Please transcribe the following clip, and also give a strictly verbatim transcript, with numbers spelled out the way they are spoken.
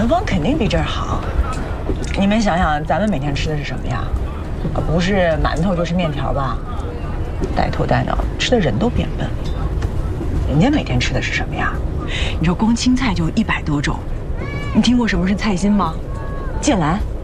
方肯定比这儿好。你们想想，咱们每天吃的是什么呀？啊，不是馒头就是面条吧？带头带脑，吃的人都变笨。人家每天吃的是什么呀？你说光青菜就一百多种，你听过什么是菜心吗？芥蓝。